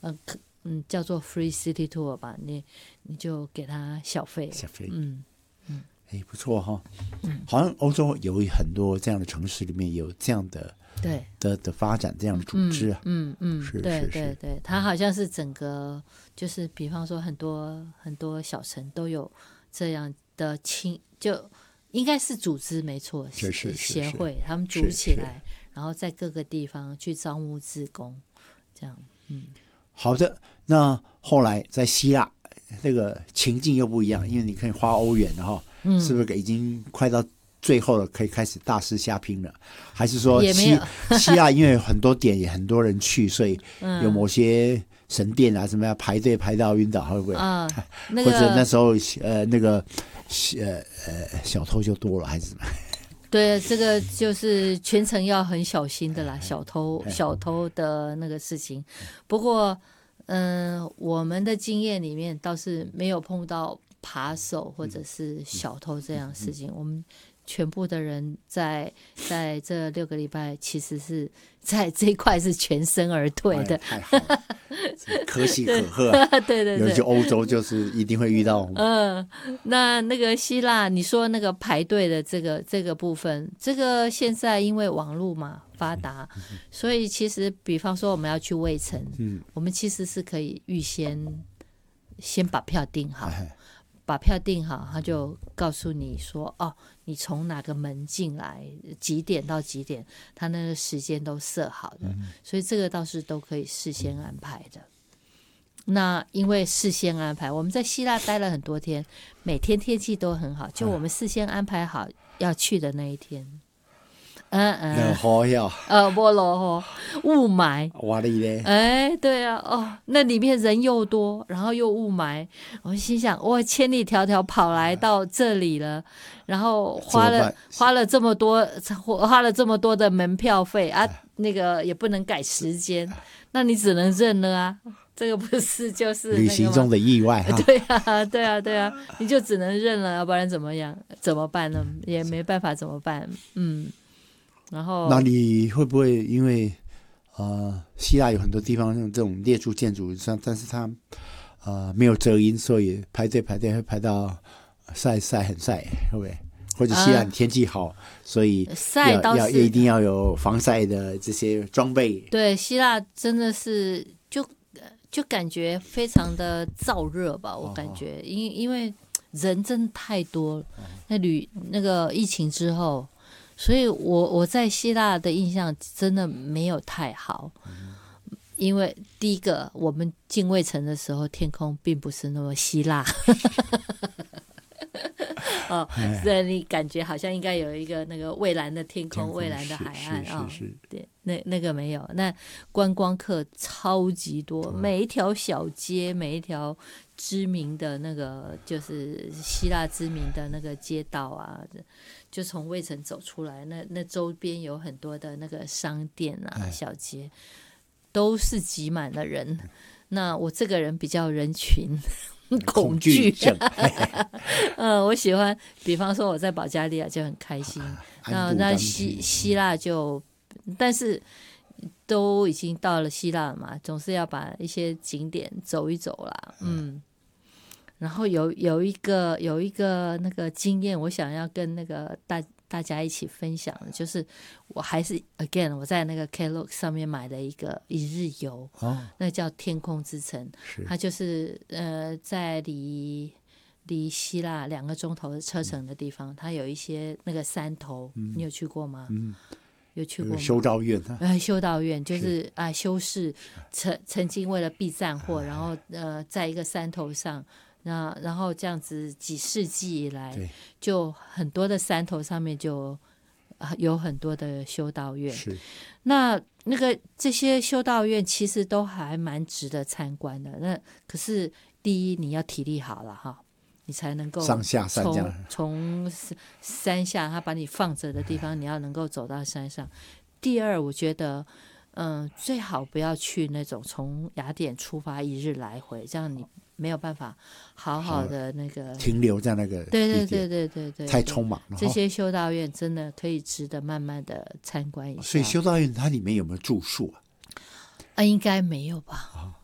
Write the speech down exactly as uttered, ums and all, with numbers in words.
呃嗯叫做 free city tour 吧，你你就给他小费， 小费， 嗯嗯，哎，不错哈、哦，嗯，好像欧洲有很多这样的城市里面有这样的对的的发展这样的组织啊， 嗯嗯，嗯是对是是， 对对，它好像是整个就是比方说很多很多小城都有这样的亲，就应该是组织没错， 是是是协会他们组是是起来，然后在各个地方去招募志工，这样，嗯， 好的，那后来在希腊那个情境又不一样，因为你可以花欧元的哈，嗯，是不是已经快到最后了，可以开始大肆瞎拼了？还是说希希腊因为有很多点也很多人去，所以有某些神殿啊什么要排队排到晕倒，会不会？ 啊，那个、 或者那时候呃那个呃呃小偷就多了，还是什么？ 对，这个就是全程要很小心的啦，小偷小偷的那个事情。不过，嗯、呃，我们的经验里面倒是没有碰到扒手或者是小偷这样的事情。我们全部的人在在这六个礼拜，其实是在这一块是全身而退的。 哎、太好了，可喜可贺、啊。 对对对， 尤其欧洲就是一定会遇到。 嗯、呃，那那个希腊，你说那个排队的这个这个部分，这个现在因为网络嘛发达，所以其实比方说我们要去卫城，嗯，我们其实是可以预先先把票订好。把票订好，他就告诉你说，哦，你从哪个门进来，几点到几点，他那个时间都设好的，嗯、所以这个倒是都可以事先安排的。那因为事先安排，我们在希腊待了很多天，每天天气都很好，就我们事先安排好要去的那一天。嗯嗯， 好呀， 呃，不落雾霾， 哇哩嘞， 哎，对啊，哦，那里面人又多，然后又雾霾，我心想，我千里迢迢跑来到这里了，然后花了花了这么多，花了这么多的门票费啊，那个也不能改时间，那你只能认了啊。这个不是就是旅行中的意外哈？ 对啊，对啊，对啊，你就只能认了，要不然怎么样？怎么办呢？也没办法，怎么办？嗯。然后， 那你会不会因为呃，希腊有很多地方用这种列柱建筑，但是它呃没有遮阴，所以排队排队会排到晒晒很晒，会不会？或者希腊天气好，呃、所以晒倒是要一定要有防晒的这些装备。 对，希腊真的是就就感觉非常的燥热吧，我感觉，因、哦、因为人真的太多了，那旅那个疫情之后。所以我我在希腊的印象真的没有太好，因为第一个我们进卫城的时候天空并不是那么希腊哦，所以你感觉好像应该有一个那个蔚蓝的天空、蔚蓝的海岸啊、哦，对，那那个没有。那观光客超级多，每一条小街、每一条知名的那个就是希腊知名的那个街道啊。就从卫城走出来，那那周边有很多的那个商店啊、小街，都是挤满了人。那我这个人比较人群恐惧症，嗯，我喜欢，比方说我在保加利亚就很开心，那那希希腊就，但是都已经到了希腊了嘛，总是要把一些景点走一走啦，嗯。然后有有一个有一个那个经验，我想要跟那个大大家一起分享的，就是我还是 again 我在那个 Klook 上面买了一个一日游，哦，那叫天空之城，它就是呃在离离希腊两个钟头的车程的地方，嗯、它有一些那个山头，嗯、你有去过吗？嗯。有去过吗？ 修道院， 呃，修道院就是是啊，修士曾曾经为了避战祸，然后呃，在一个山头上。那然后这样子几世纪以来，就很多的山头上面就有很多的修道院。 是， 那那个这些修道院其实都还蛮值得参观的。那可是第一你要体力好了哈，你才能够上下山这样， 从山下他把你放着的地方，你要能够走到山上。第二，我觉得嗯，最好不要去那种从雅典出发一日来回，这样你没有办法好好的那个停留在那个地对对对对对对， 太匆忙了。 这些修道院真的可以值得慢慢的参观一下。 所以修道院它里面有没有住宿啊？ 啊，应该没有吧？